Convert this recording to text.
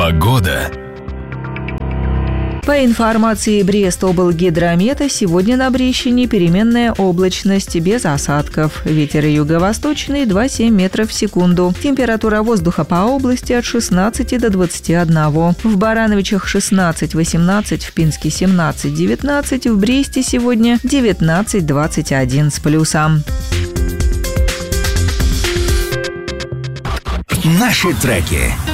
Погода. По информации Брест-облгидромета, сегодня на Брещине переменная облачность без осадков. Ветер юго-восточный 2,7 метров в секунду. Температура воздуха по области от 16 до 21. В Барановичах 16-18, в Пинске 17-19, в Бресте сегодня 19-21 с плюсом. Наши треки.